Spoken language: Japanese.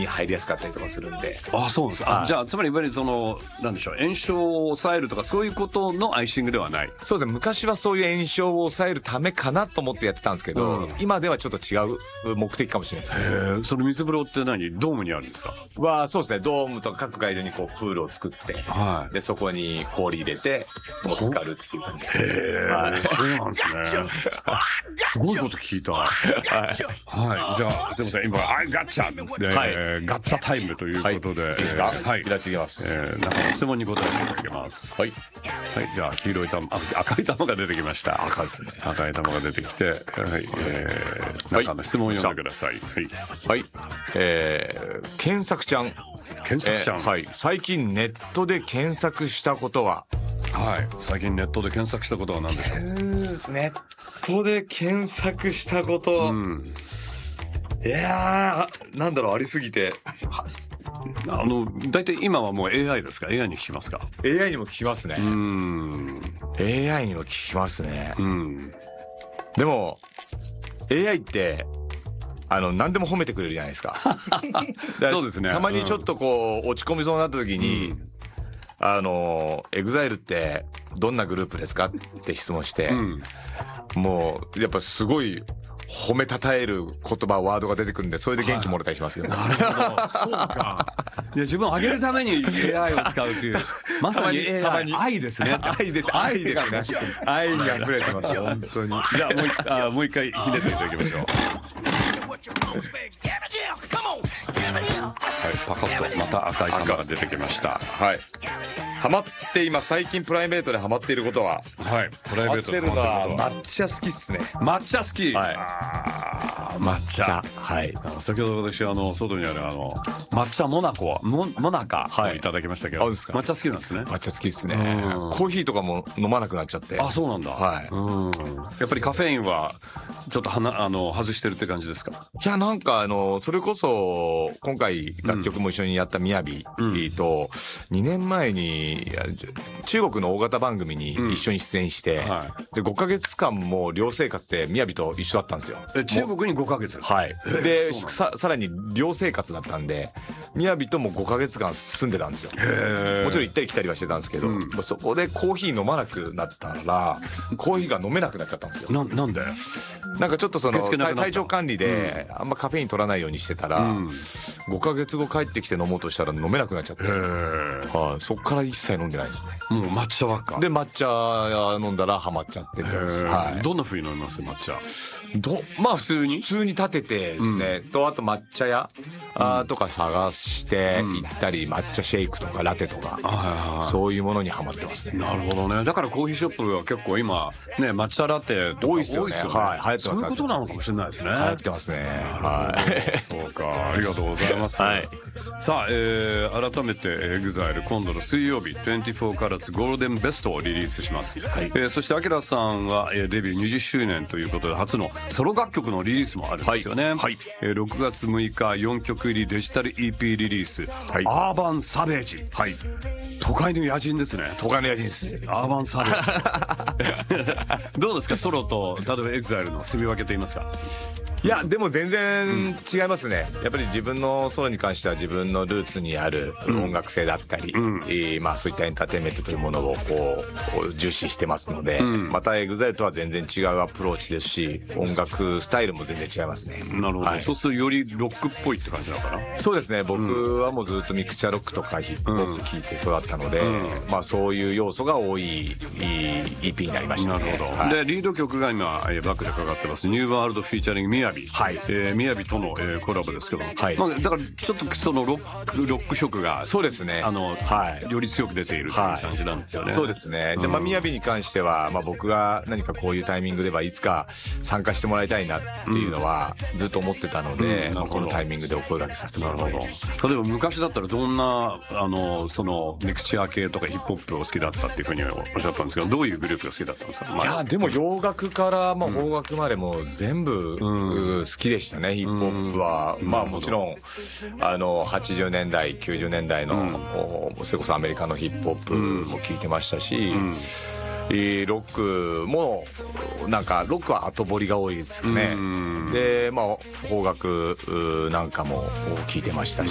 に入りやすかったりとかするんで。 あ、そうなんですか。じゃあつまりいわゆるそのなんでしょう、炎症を抑えるとかそういうことのアイシングではない。 そうですね、昔はそういう炎症を抑えるためかなと思ってやってたんですけど、今ではちょっと違う目的かもしれないですね。 その水風呂って何、ドームにあるんですか？ そうですね、ドームとか各会場にこうプールを作って、でそこに氷入れてもう浸かるっていう感じですね。 そうなんですね。すごいこと聞いた。はい、じゃあすみません、今ガッチャで、ガッチャタイムということで、いいですか？はい、 次ます。 なんか質問に答えていただきます。はい、じゃあ黄色い玉、赤い玉が出てきました。 赤ですね。 赤い玉が出てきて、はい、中の質問を読んでください。 はい、検索ちゃん。はい、最近ネットで検索したことは？ はい、最近ネットで検索したことは何でしょう？ ネットで検索したこと、いやー、なんだろう、ありすぎて。 大体今はもう AI ですか？ AI に聞きますか？ AI にも聞きますね。AI にも聞きますね。でも AI って何でも褒めてくれるじゃないですか。 そうですね。 たまにちょっとこう落ち込みそうになった時に、EXILE ってどんなグループですかって質問して、もうやっぱすごい褒めたたえる言葉ワードが出てくるんで、それで元気もらったりしますよね。 なるほど、そうか。いや、自分を上げるために AI を使うというまさに AI 愛ですね。 愛ですね。愛が溢れてます本当に。 じゃあもう一回ひねっていただきましょう。はい、パカッとまた赤い玉が出てきました。 はい、ハマって今最近プライベートでハマっていることは？ はい、プライベートでハマっていることは抹茶好きっすね。 抹茶好き。抹茶。 はい。 先ほど私外にある抹茶モナカをいただきましたけど、抹茶好きなんですね。 抹茶好きっすね。コーヒーとかも飲まなくなっちゃって。 あ、そうなんだ。はい。やっぱりカフェインはちょっと外してるって感じですか？ いや、なんかそれこそ今回楽曲も一緒にやったみやびと2年前に中国の大型番組に一緒に出演して、で5ヶ月間も寮生活でみやびと一緒だったんですよ。 中国に5ヶ月ですか？ はい。でさらに寮生活だったんでみやびとも5ヶ月間住んでたんですよ。もちろん行ったり来たりはしてたんですけど、そこでコーヒー飲まなくなったらコーヒーが飲めなくなっちゃったんですよ。 なんで？ なんかちょっと体調管理であんまカフェイン取らないようにしてたら、5ヶ月後帰ってきて飲もうとしたら飲めなくなっちゃって、そっから一切飲んでないですね。 もう抹茶ばっかで、 抹茶飲んだらハマっちゃってるんです。 どんな風に飲みます？抹茶まあ普通に立ててですね、とあと抹茶屋とか探して行ったり、抹茶シェイクとかラテとか、そういうものにハマってますね。 なるほどね。だからコーヒーショップは結構今ね、抹茶ラテとか多いですよね。はい、流行ってます。そういうことなのかもしれないですね。 流行ってますね。はい。 そうか、ありがとうございます。さあ、改めて EXILE 今度の水曜日24カラッツゴールデンベストをリリースします。そしてアキラさんはデビュー20周年ということで初のソロ楽曲のリリースもあるんですよね。6月6日4曲入りデジタル EP リリース、アーバンサベージ。都会の野人ですね。 都会の野人です。 アーバンサベージ。どうですか、ソロと例えば EXILE の住み分けと言いますか？ いやでも全然違いますね。やっぱり自分のソロに関しては自分のルーツにある音楽性だったり、まあそういったエンターテインメントというものをこう重視してますので、また EXILE とは全然違うアプローチですし、音楽スタイルも全然違いますね。 なるほど。そうするとよりロックっぽいって感じなのかな？ そうですね。僕はもうずっとミクチャーロックとかヒップホップ聴いて育ったので、まあそういう要素が多い EP になりましたね。 なるほど。でリード曲が今バックでかかってますニューワールドフィーチャリングみやび。みやびとのコラボですけど、だからちょっとそのロック色がそうですね、 より強く出ているという感じなんですよね。 そうですね。でみやびに関しては、僕が何かこういうタイミングではいつか参加してもらいたいなっていうのはずっと思ってたので、このタイミングでお声掛けさせてもらった。 例えば昔だったらどんなそのミクチャー系とかヒップホップを好きだったっていうふうにおっしゃったんですけど、どういうグループが好きだったんですか？ いやでも洋楽から邦楽までも全部好きでしたね。ヒップホップはもちろん80年代90年代のそれこそアメリカのヒップホップも聴いてましたし、ロックもなんかロックは後掘りが多いですね。で邦楽なんかも聴いてましたし、